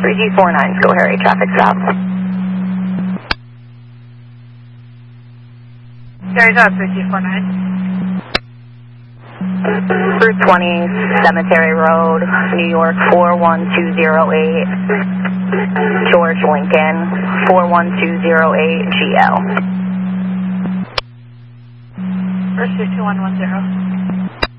3G49, go Harry, traffic stop. Carries out 3G49. Route 20, Cemetery Road, New York 41208, George Lincoln 41208 GL. First 22110.